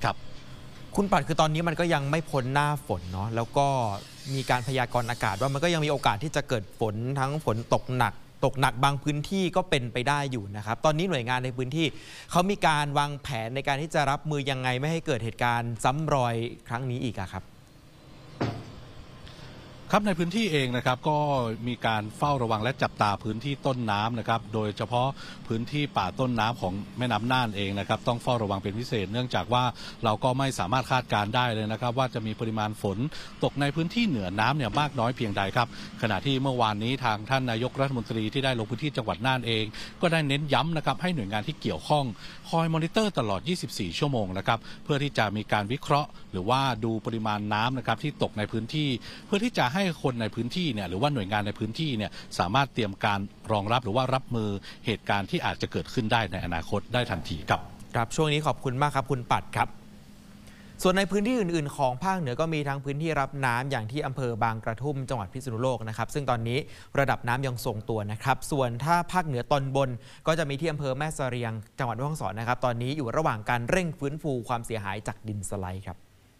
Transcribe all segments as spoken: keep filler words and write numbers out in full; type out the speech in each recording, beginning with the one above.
ครับคุณปัดคือตอนนี้มันก็ยังไม่พ้นหน้าฝนเนาะแล้วก็มีการพยากรณ์อากาศว่ามันก็ยังมีโอกาสที่จะเกิดฝนทั้งฝนตกหนักตกหนักบางพื้นที่ก็เป็นไปได้อยู่นะครับตอนนี้หน่วยงานในพื้นที่เขามีการวางแผนในการที่จะรับมือยังไงไม่ให้เกิดเหตุการณ์ซ้ำรอยครั้งนี้อีกอะครับครับในพื้นที่เองนะครับก็มีการเฝ้าระวังและจับตาพื้นที่ต้นน้ำนะครับโดยเฉพาะพื้นที่ป่าต้นน้ำของแม่น้ำน่านเองนะครับต้องเฝ้าระวังเป็นพิเศษเนื่องจากว่าเราก็ไม่สามารถคาดการได้เลยนะครับว่าจะมีปริมาณฝนตกในพื้นที่เหนือน้ำเนี่ยมากน้อยเพียงใดครับขณะที่เมื่อวานนี้ทางท่านนายกรัฐมนตรีที่ได้ลงพื้นที่จังหวัดน่านเองก็ได้เน้นย้ำนะครับให้หน่วยงานที่เกี่ยวข้องคอยมอนิเตอร์ตลอดยี่สิบสี่ชั่วโมงนะครับเพื่อที่จะมีการวิเคราะห์หรือว่าดูปริมาณน้ำนะครับที่ตกในพื้นที่เพื่อที่จะให้คนในพื้นที่เนี่ยหรือว่าหน่วยงานในพื้นที่เนี่ยสามารถเตรียมการรองรับหรือว่ารับมือเหตุการณ์ที่อาจจะเกิดขึ้นได้ในอนาคตได้ทันทีครับครับช่วงนี้ขอบคุณมากครับคุณปัดครับส่วนในพื้นที่อื่นๆของภาคเหนือก็มีทั้งพื้นที่รับน้ำอย่างที่อำเภอบางกระทุ่มจังหวัดพิษณุโลกนะครับซึ่งตอนนี้ระดับน้ำยังทรงตัวนะครับส่วนถ้าภาคเหนือตอนบนก็จะมีที่อำเภอแม่เสรียงจังหวัดแม่ฮ่องสอนนะครับตอนนี้อยู่ระหว่างการเร่งฟื้นฟูความเสียหายจากดินสไลด์ครับ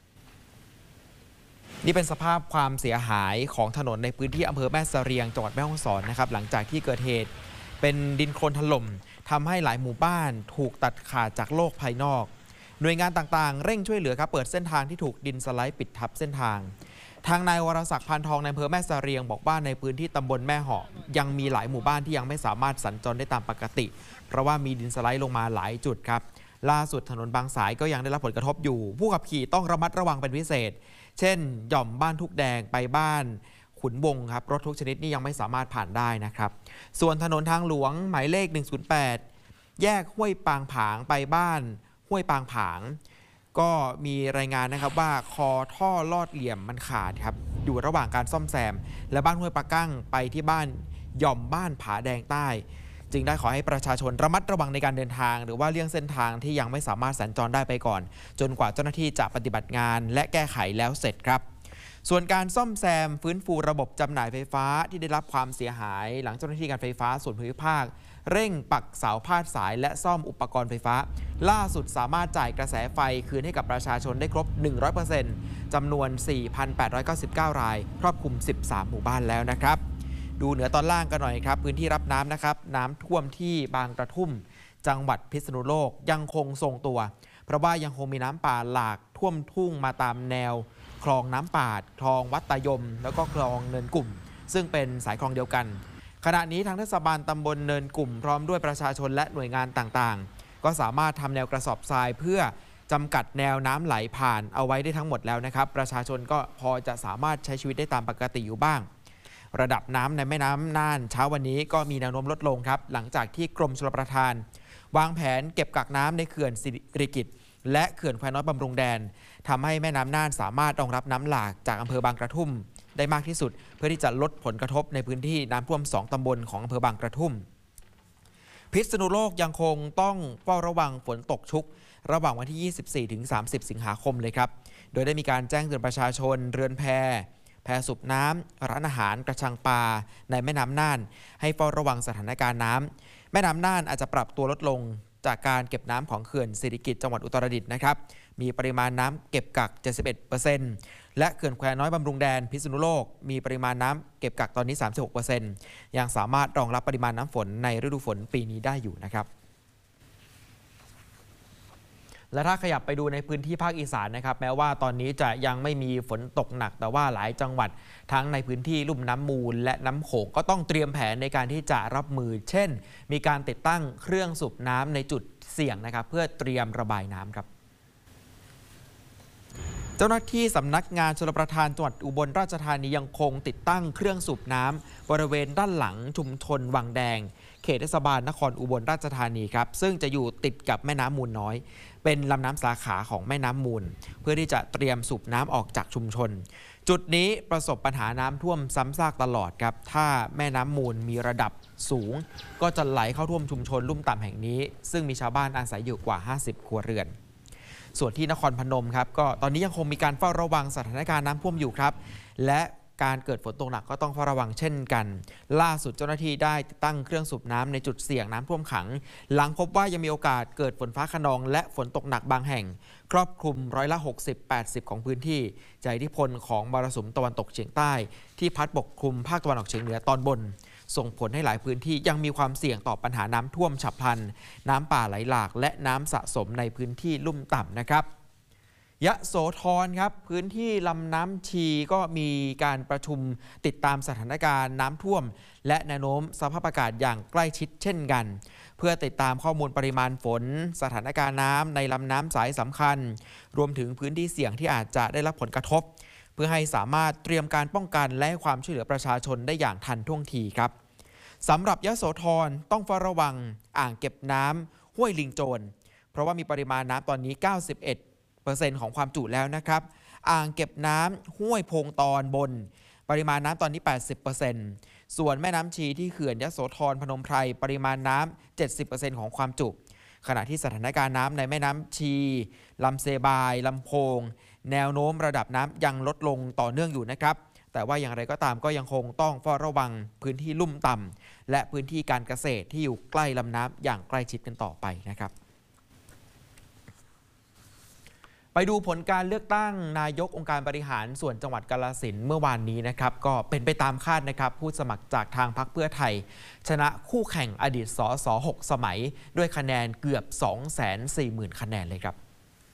นี่เป็นสภาพความเสียหายของถนนในพื้นที่อำเภอแม่เสรียงจังหวัดแม่ฮ่องสอนนะครับหลังจากที่เกิดเหตุเป็นดินโคลนถล่มทำให้หลายหมู่บ้านถูกตัดขาดจากโลกภายนอกหน่วยงานต่างๆเร่งช่วยเหลือครับเปิดเส้นทางที่ถูกดินสไลด์ปิดทับเส้นทางทางนายวรศักดิ์พันทองในอำเภอแม่เสรียงบอกว่าในพื้นที่ตำบลแม่เหาะยังมีหลายหมู่บ้านที่ยังไม่สามารถสัญจรได้ตามปกติเพราะว่ามีดินสไลด์ลงมาหลายจุดครับล่าสุดถนนบางสายก็ยังได้รับผลกระทบอยู่ผู้ขับขี่ต้องระมัดระวังเป็นพิเศษเช่นหย่อมบ้านทุกแดงไปบ้านขุนวงครับรถทุกชนิดนี่ยังไม่สามารถผ่านได้นะครับส่วนถนนทางหลวงหมายเลขหนึ่งศูนย์แปดแยกห้วยปางผางไปบ้านห้วยปางผางก็มีรายงานนะครับว่าคอท่อลอดเหลี่ยมมันขาดครับอยู่ระหว่างการซ่อมแซมและบ้านห้วยปะกั้งไปที่บ้านหย่อมบ้านผาแดงใต้จึงได้ขอให้ประชาชนระมัดระวังในการเดินทางหรือว่าเลี่ยงเส้นทางที่ยังไม่สามารถสัญจรได้ไปก่อนจนกว่าเจ้าหน้าที่จะปฏิบัติงานและแก้ไขแล้วเสร็จครับส่วนการซ่อมแซมฟื้นฟูระบบจำหน่ายไฟฟ้าที่ได้รับความเสียหายหลังเจ้าหน้าที่การไฟฟ้าส่วนภูมิภาคเร่งปักเสาพาดสายและซ่อมอุปกรณ์ไฟฟ้าล่าสุดสามารถจ่ายกระแสไฟคืนให้กับประชาชนได้ครบ หนึ่งร้อยเปอร์เซ็นต์ จำนวน สี่พันแปดร้อยเก้าสิบเก้า รายครอบคลุมสิบสามหมู่บ้านแล้วนะครับดูเหนือตอนล่างกันหน่อยครับพื้นที่รับน้ำนะครับน้ำท่วมที่บางกระทุ่มจังหวัดพิษณุโลกยังคงทรงตัวเพราะว่ายังคงมีน้ำป่าหลากท่วมทุ่งมาตามแนวคลองน้ำปาดคลองวัดตายมแล้วก็คลองเนินกลุ่มซึ่งเป็นสายคลองเดียวกันขณะนี้ทางเทศบาลตำบลเนินกลุ่มพร้อมด้วยประชาชนและหน่วยงานต่างๆก็สามารถทำแนวกระสอบทรายเพื่อจำกัดแนวน้ำไหลผ่านเอาไว้ได้ทั้งหมดแล้วนะครับประชาชนก็พอจะสามารถใช้ชีวิตได้ตามปกติอยู่บ้างระดับน้ำในแม่น้ำน่านเช้าวันนี้ก็มีแนวโน้มลดลงครับหลังจากที่กรมชลประทานวางแผนเก็บกักน้ำในเขื่อนสิริกิติ์และเขื่อนแควน้อยบำรุงแดนทำให้แม่น้ำน่านสามารถรองรับน้ำหลากจากอำเภอบางกระทุ่มได้มากที่สุดเพื่อที่จะลดผลกระทบในพื้นที่น้ำท่วมสองตำบลของอำเภอบางกระทุ่มพิษณุโลกยังคงต้องเฝ้าระวังฝนตกชุกระหว่างวันที่ ยี่สิบสี่ถึงสามสิบ สิงหาคมเลยครับโดยได้มีการแจ้งเตือนประชาชนเรือนแพแพสูบน้ำร้านอาหารกระชังปลาในแม่น้ำน่านให้เฝ้าระวังสถานการณ์น้ำแม่น้ำน่านอาจจะปรับตัวลดลงจากการเก็บน้ำของเขื่อนสิริกิติ์จังหวัดอุตรดิตถ์นะครับมีปริมาณน้ำเก็บกัก เจ็ดสิบเอ็ดเปอร์เซ็นต์ และเขื่อนแควน้อยบำรุงแดนพิษณุโลกมีปริมาณน้ำเก็บกักตอนนี้ สามสิบหกเปอร์เซ็นต์ ยังสามารถรองรับปริมาณน้ำฝนในฤดูฝนปีนี้ได้อยู่นะครับและถ้าขยับไปดูในพื้นที่ภาคอีสานนะครับแม้ว่าตอนนี้จะยังไม่มีฝนตกหนักแต่ว่าหลายจังหวัดทั้งในพื้นที่ลุ่มน้ำมูลและน้ำโขงก็ต้องเตรียมแผนในการที่จะรับมือเช่นมีการติดตั้งเครื่องสูบน้ำในจุดเสี่ยงนะครับเพื่อเตรียมระบายน้ำครับเจ้าหน้าที่สำนักงานชลประทานจังหวัดอุบลราชธานียังคงติดตั้งเครื่องสูบน้ำบริเวณด้านหลังชุมชนวังแดงเขตเทศบาลนครอุบลราชธานีครับซึ่งจะอยู่ติดกับแม่น้ำมูลน้อยเป็นลำน้ำสาขาของแม่น้ำมูลเพื่อที่จะเตรียมสูบน้ำออกจากชุมชนจุดนี้ประสบปัญหาน้ำท่วมซ้ำซากตลอดครับถ้าแม่น้ำมูลมีระดับสูงก็จะไหลเข้าท่วมชุมชนลุ่มต่ำแห่งนี้ซึ่งมีชาวบ้านอาศัยอยู่กว่าห้าสิบครัวเรือนส่วนที่นครพนมครับก็ตอนนี้ยังคงมีการเฝ้าระวังสถานการณ์น้ำท่วมอยู่ครับและการเกิดฝนตกหนักก็ต้องเฝ้าระวังเช่นกันล่าสุดเจ้าหน้าที่ได้ติดตั้งเครื่องสูบน้ำในจุดเสี่ยงน้ำท่วมขังหลังพบว่ายังมีโอกาสเกิดฝนฟ้าคะนองและฝนตกหนักบางแห่งครอบคลุมร้อยละ หกสิบถึงแปดสิบ ของพื้นที่จากอิทธิพลของมรสุมตะวันตกเฉียงใต้ที่พัดปกคลุมภาคตะวันออกเฉียงเหนือตอนบนส่งผลให้หลายพื้นที่ยังมีความเสี่ยงต่อปัญหาน้ำท่วมฉับพลันน้ำป่าไหลหลากและน้ำสะสมในพื้นที่ลุ่มต่ำนะครับยโสธรครับพื้นที่ลำน้ำชีก็มีการประชุมติดตามสถานการณ์น้ำท่วมและแนวโน้มสภาพอากาศอย่างใกล้ชิดเช่นกันเพื่อติดตามข้อมูลปริมาณฝนสถานการณ์น้ำในลำน้ำสายสำคัญรวมถึงพื้นที่เสี่ยงที่อาจจะได้รับผลกระทบเพื่อให้สามารถเตรียมการป้องกันและให้ความช่วยเหลือประชาชนได้อย่างทันท่วงทีครับสำหรับยโสธรต้องเฝ้าระวังอ่างเก็บน้ำห้วยลิงโจรเพราะว่ามีปริมาณน้ำตอนนี้เก้าสิบเอ็ดเปอร์เซ็นต์ของความจุแล้วนะครับอ่างเก็บน้ำห้วยโพงตอนบนปริมาณน้ำตอนนี้ แปดสิบเปอร์เซ็นต์ ส่วนแม่น้ำชีที่เขื่อนยโสธรพนมไพรปริมาณน้ำ เจ็ดสิบเปอร์เซ็นต์ ของความจุขณะที่สถานการณ์น้ำในแม่น้ำชีลำเซบายลำโพงแนวโน้มระดับน้ำยังลดลงต่อเนื่องอยู่นะครับแต่ว่าอย่างไรก็ตามก็ยังคงต้องเฝ้าระวังพื้นที่ลุ่มต่ำและพื้นที่การเกษตรที่อยู่ใกล้ลำน้ำอย่างใกล้ชิดกันต่อไปนะครับไปดูผลการเลือกตั้งนายกองค์การบริหารส่วนจังหวัดกาฬสินธุ์เมื่อวานนี้นะครับก็เป็นไปตามคาดนะครับผู้สมัครจากทางพรรคเพื่อไทยชนะคู่แข่งอดีตสสหกสมัยด้วยคะแนนเกือบ สองแสนสี่หมื่น คะแนนเลยครับ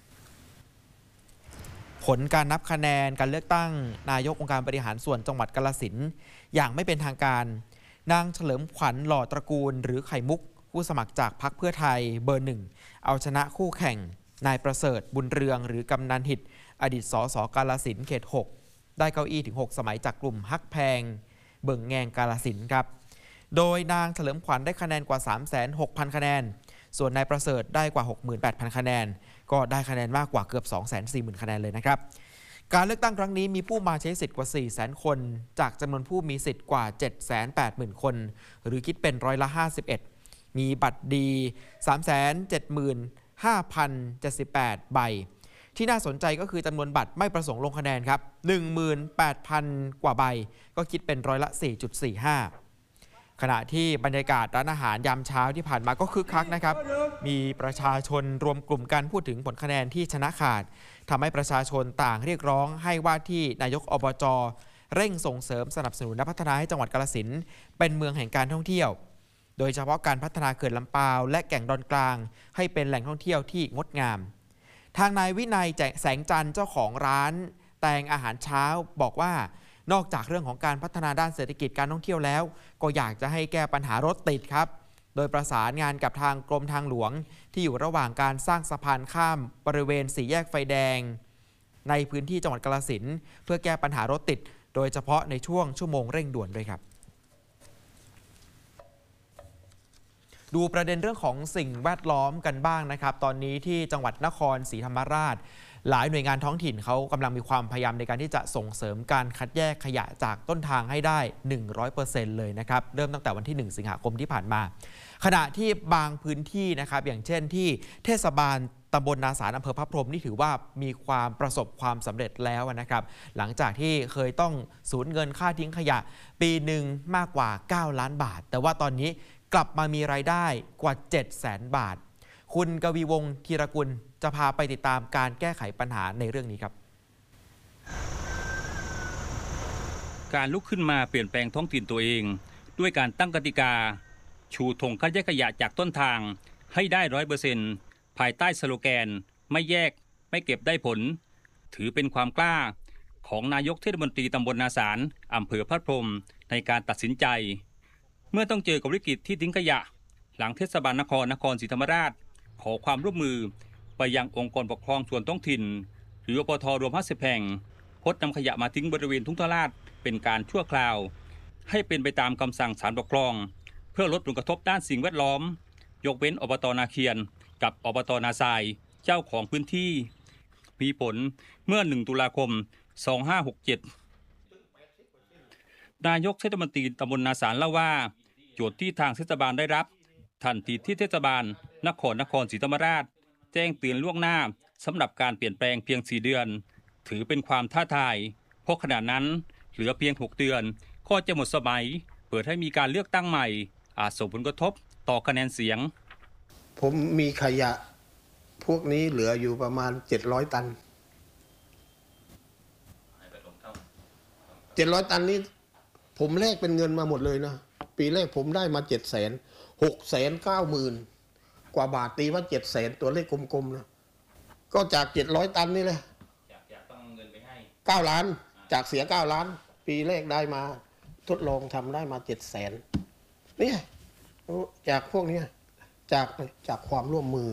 ผลการนับคะแนนการเลือกตั้งนายกองค์การบริหารส่วนจังหวัดกาฬสินธุ์อย่างไม่เป็นทางการนางเฉลิมขวัญหล่อตระกูลหรือไข่มุกผู้สมัครจากพรรคเพื่อไทยเบอร์หนึ่งเอาชนะคู่แข่งนายประเสริฐบุญเรืองหรือกำนันหิตอดีตสสกาฬสินธุ์เขตหกได้เก้าอี้ถึงหกสมัยจากกลุ่มฮักแพงเบิ่งแงงกาฬสินธุ์ครับโดยนางเฉลิมขวัญได้คะแนนกว่า สามแสนหกพัน คะแนนส่วนนายประเสริฐได้กว่า หกหมื่นแปดพัน คะแนนก็ได้คะแนนมากกว่าเกือบ สองแสนสี่หมื่น คะแนนเลยนะครับการเลือกตั้งครั้งนี้มีผู้มาใช้สิทธิ์กว่า สี่แสน คนจากจำนวนผู้มีสิทธิ์กว่า เจ็ดแสนแปดหมื่น คนหรือคิดเป็นร้อยละห้าสิบเอ็ดมีบัตรดี สามแสนเจ็ดหมื่นห้าพันเจ็ดสิบแปด ใบที่น่าสนใจก็คือจำนวนบัตรไม่ประสงค์ลงคะแนนครับ หนึ่งหมื่นแปดพัน กว่าใบก็คิดเป็นร้อยละ สี่จุดสี่ห้า ขณะที่บรรยากาศร้านอาหารยามเช้าที่ผ่านมาก็คึกคักนะครับมีประชาชนรวมกลุ่มกันพูดถึงผลคะแนนที่ชนะขาดทำให้ประชาชนต่างเรียกร้องให้ว่าที่นายกอบจ.เร่งส่งเสริมสนับสนุนและพัฒนาให้จังหวัดกาฬสินธุ์เป็นเมืองแห่งการท่องเที่ยวโดยเฉพาะการพัฒนาเขื่อนลำปาวและแก่งดอนกลางให้เป็นแหล่งท่องเที่ยวที่งดงามทางนายวินัยแสงจันทร์เจ้าของร้านแตงอาหารเช้าบอกว่านอกจากเรื่องของการพัฒนาด้านเศรษฐกิจการท่องเที่ยวแล้วก็อยากจะให้แก้ปัญหารถติดครับโดยประสานงานกับทางกรมทางหลวงที่อยู่ระหว่างการสร้างสะพานข้ามบริเวณสี่แยกไฟแดงในพื้นที่จังหวัดกาฬสินธุ์เพื่อแก้ปัญหารถติดโดยเฉพาะในช่วงชั่วโมงเร่งด่วนด้วยครับดูประเด็นเรื่องของสิ่งแวดล้อมกันบ้างนะครับตอนนี้ที่จังหวัดนครศรีธรรมราชหลายหน่วยงานท้องถิ่นเขากำลังมีความพยายามในการที่จะส่งเสริมการคัดแยกขยะจากต้นทางให้ได้ หนึ่งร้อยเปอร์เซ็นต์ เลยนะครับเริ่มตั้งแต่วันที่หนึ่งสิงหาคมที่ผ่านมาขณะที่บางพื้นที่นะครับอย่างเช่นที่เทศบาลตำบลนาสารอำเภอพระพรหมนี่ถือว่ามีความประสบความสำเร็จแล้วนะครับหลังจากที่เคยต้องสูญเงินค่าทิ้งขยะปีหนึ่งมากกว่าเก้าล้านบาทแต่ว่าตอนนี้กลับมามีรายได้กว่า เจ็ดแสน บาทคุณกวีวงศ์ธีรกุลจะพาไปติดตามการแก้ไขปัญหาในเรื่องนี้ครับการลุกขึ้นมาเปลี่ยนแปลงท้องถิ่นตัวเองด้วยการตั้งกติกาชูธงคัดแยกขยะจากต้นทางให้ได้ ร้อยเปอร์เซ็นต์ ภายใต้สโลแกนไม่แยกไม่เก็บได้ผลถือเป็นความกล้าของนายกเทศมนตรีตำบลนาสารอำเภอพระพรหมในการตัดสินใจเมื่อต้องเจอกับวิกฤตที่ทิ้งขยะหลังเทศบาลนครนครศรีธรรมราชขอความร่วมมือไปยังองค์กรปกครองส่วนท้องถิ่นหรืออปท.รวมห้าสิบแห่งพดนำขยะมาทิ้งบริเวณทุ่งทราชเป็นการชั่วคราวให้เป็นไปตามคำสั่งศาลปกครองเพื่อลดผลกระทบด้านสิ่งแวดล้อมยกเว้นอบต.นาเคียนกับอบต.นาทรายเจ้าของพื้นที่มีผลเมื่อหนึ่งตุลาคมสองพันห้าร้อยหกสิบเจ็ดนายกเทศมนตรีตำบลนาสารเล่าว่าโจทย์ที่ทางเทศบาลได้รับทันทีที่เทศบาลนครนครศรีธรรมราชแจ้งเตือนล่วงหน้าสำหรับการเปลี่ยนแปลงเพียงสี่เดือนถือเป็นความท้าทายเพราะขณะนั้นเหลือเพียงหกเดือนก็จะหมดสมัยเปิดให้มีการเลือกตั้งใหม่อาจส่งผลกระทบต่อคะแนนเสียงผมมีขยะพวกนี้เหลืออยู่ประมาณเจ็ดร้อยตันเจ็ดร้อยตันนี้ผมแลกเป็นเงินมาหมดเลยนะปีแรกผมได้มาเจ็ดแสนหกแสนเก้าหมื่นกว่าบาทตีว่าเจ็ดแสนตัวเลขกลมๆนะก็จากเจ็ดร้อยตันนี่เลยอยากต้องเงินไปให้เก้าล้านจากเสียเก้าล้านปีแรกได้มาทดลองทำได้มาเจ็ดแสนนี่จากพวกนี้จากจากความร่วมมือ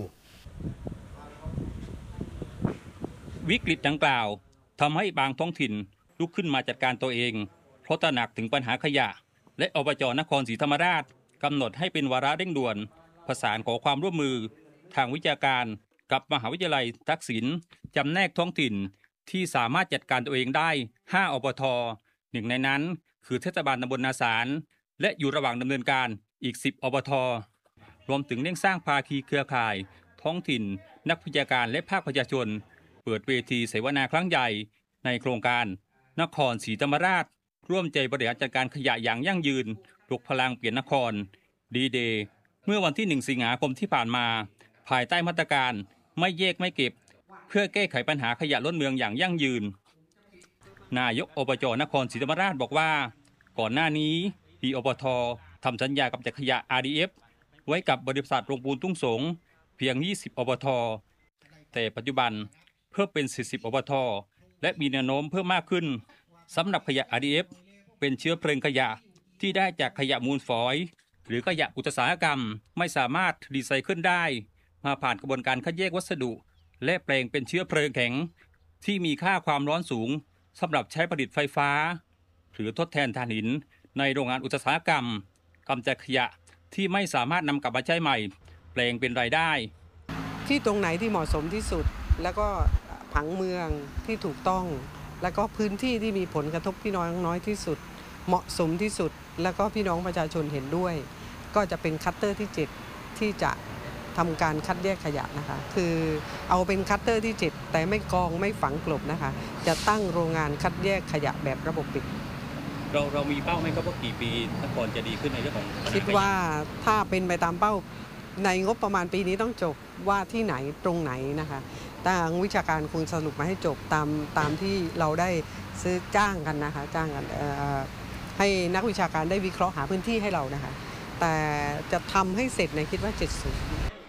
วิกฤตดังกล่าวทำให้บางท้องถิ่นลุกขึ้นมาจัดการตัวเองเพราะตระหนักถึงปัญหาขยะและอบจ.นครศรีธรรมราชกำหนดให้เป็นวาระเร่งด่วนประสานขอความร่วมมือทางวิชาการกับมหาวิทยาลัยทักษิณจำแนกท้องถิ่นที่สามารถจัดการตัวเองได้ห้าอบท.หนึ่งในนั้นคือเทศบาลตำบลนาสารและอยู่ระหว่างดำเนินการอีกสิบอบท.รวมถึงเร่งสร้างภาคีเครือข่ายท้องถิ่นนักวิชาการและภาคประชาชนเปิดเวทีเสวนาครั้งใหญ่ในโครงการนครศรีธรรมราชร่วมใจบริหารจัดการขยะอย่างยั่งยืนปลุกพลังเปลี่ยนนครดีเดย์เมื่อวันที่หนึ่งสิงหาคมที่ผ่านมาภายใต้มาตรการไม่แยกไม่เก็บเพื่อแก้ไขปัญหาขยะล้นเมืองอย่างยั่งยืนนายกอบจ.นครศรีธรรมราชบอกว่าก่อนหน้านี้มีอบท.ทำสัญญากำจัดขยะ อาร์ ดี เอฟ ไว้กับบริษัทโรงปูนทุ่งสงเพียงยี่สิบอบท.แต่ปัจจุบันเพิ่มเป็นสี่สิบอบท.และมีแนวโน้มเพิ่มมากขึ้นสำหรับขยะ อาร์ ดี เอฟ เป็นเชื้อเพลิงขยะที่ได้จากขยะมูลฝอยหรือขยะอุตสาหกรรมไม่สามารถรีไซเคิลได้มาผ่านกระบวนการคัดแยกวัสดุและแปลงเป็นเชื้อเพลิงแข็งที่มีค่าความร้อนสูงสำหรับใช้ผลิตไฟฟ้าหรือทดแทนถ่านหินในโรงงานอุตสาหกรรมกำจัดขยะที่ไม่สามารถนำกลับมาใช้ใหม่แปลงเป็นรายได้ที่ตรงไหนที่เหมาะสมที่สุดแล้วก็ผังเมืองที่ถูกต้องแล้วก็พื้นที่ที่มีผลกระทบพี่น้องน้อยที่สุดเหมาะสมที่สุดแล้วก็พี่น้องประชาชนเห็นด้วยก็จะเป็นคัตเตอร์ที่เจ็ดที่จะทำการคัดแยกขยะนะคะคือเอาเป็นคัตเตอร์ที่เจ็ดแต่ไม่กองไม่ฝังกลบนะคะจะตั้งโรงงานคัดแยกขยะแบบระบบปิดเราเรามีเป้าไหมครับว่ากี่ปีนครจะดีขึ้นในเรื่องของคิดว่าถ้าเป็นไปตามเป้าในงบประมาณปีนี้ต้องจบว่าที่ไหนตรงไหนนะคะทางวิชาการคงสรุปมาให้จบตามตามที่เราได้ซื้อจ้างกันนะคะจ้างกันให้นักวิชาการได้วิเคราะห์หาพื้นที่ให้เรานะคะแต่จะทำให้เสร็จในคิดว่าเจ็ดสิบ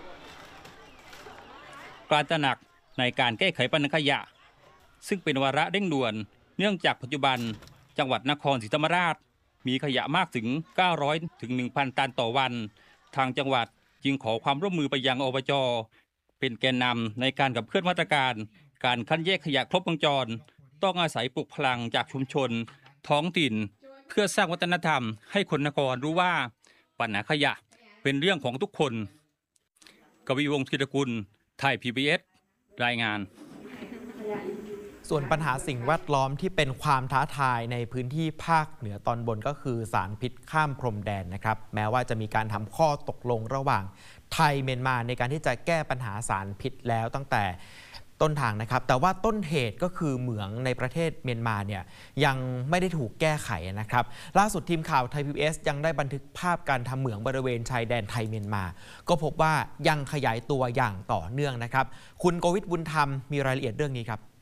การตระหนักในการแก้ไขปัญหาขยะซึ่งเป็นวาระเร่งด่วนเนื่องจากปัจจุบันจังหวัดนครศรีธรรมราชมีขยะมากถึงเก้าร้อยถึง หนึ่งพัน ตันต่อวันทางจังหวัดจึงขอความร่วมมือไปยังอบจ.เป็นแกนนำในการขับเคลื่อนมาตรการการคัดแยกขยะครบวงจรต้องอาศัยปลุกพลังจากชุมชนท้องถิ่นเพื่อสร้างวัฒนธรรมให้คนนครรู้ว่าปัญหาขยะเป็นเรื่องของทุกคนกวีวงศ์ธีรกุลไทย พี บี เอส รายงานส่วนปัญหาสิ่งแวดล้อมที่เป็นความท้าทายในพื้นที่ภาคเหนือตอนบนก็คือสารพิษข้ามพรมแดนนะครับแม้ว่าจะมีการทำข้อตกลงระหว่างไทยเมียนมาในการที่จะแก้ปัญหาสารพิษแล้วตั้งแต่ต้นทางนะครับแต่ว่าต้นเหตุก็คือเหมืองในประเทศเมียนมาเนี่ยยังไม่ได้ถูกแก้ไขนะครับล่าสุดทีมข่าวไทย พี บี เอส ยังได้บันทึกภาพการทำเหมืองบริเวณชายแดนไทยเมียนมาก็พบว่ายังขยายตัวอย่างต่อเนื่องนะครับคุณโกวิทบุญธรรมมีรายละเอียดเรื่องนี้ครับ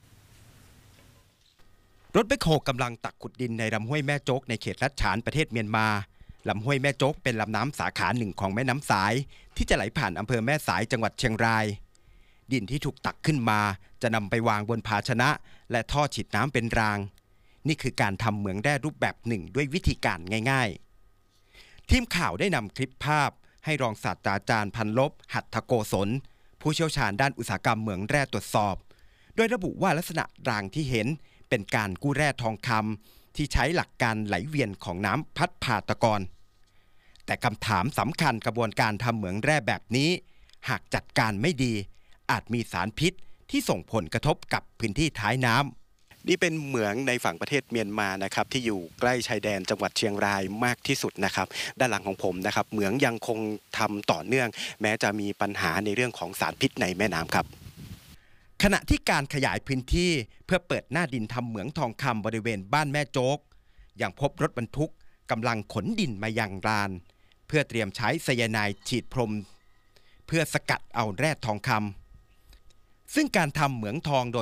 รถแบ็คโฮกำลังตักขุดดินในลำห้วยแม่โจ๊กในเขตลัดฉานประเทศเมียนมาลำห้วยแม่โจ๊กเป็นลำน้ำสาขาหนึ่งของแม่น้ำสายที่จะไหลผ่านอำเภอแม่สายจังหวัดเชียงรายดินที่ถูกตักขึ้นมาจะนำไปวางบนภาชนะและท่อฉีดน้ำเป็นรางนี่คือการทำเหมืองแร่รูปแบบหนึ่งด้วยวิธีการง่ายๆทีมข่าวได้นำคลิปภาพให้รองศาสตราจารย์พันลบหัตถโกศลผู้เชี่ยวชาญด้านอุตสาหกรรมเหมืองแร่ตรวจสอบโดยระบุว่าลักษณะรางที่เห็นเป็นการกู้แร่ทองคำที่ใช้หลักการไหลเวียนของน้ำพัดผ่าตะกอนแต่คำถามสำคัญกระบวนการทำเหมืองแร่แบบนี้หากจัดการไม่ดีอาจมีสารพิษที่ส่งผลกระทบกับพื้นที่ท้ายน้ำนี่เป็นเหมืองในฝั่งประเทศเมียนมานะครับที่อยู่ใกล้ชายแดนจังหวัดเชียงรายมากที่สุดนะครับด้านหลังของผมนะครับเหมืองยังคงทำต่อเนื่องแม้จะมีปัญหาในเรื่องของสารพิษในแม่น้ำครับขณะที่การขยายพื้นที่เพื่อเปิดหน้าดินทำเหมืองทองคำบริเวณบ้านแม่โจ๊กยังพบรถบรรทุกกำลังขนดินมายังลานเพื่อเตรียมใช้ไซยาไนด์ฉีดพรมเพื่อสกัดเอาแร่ทองคำซึ่งการทำเหมืองทองโดย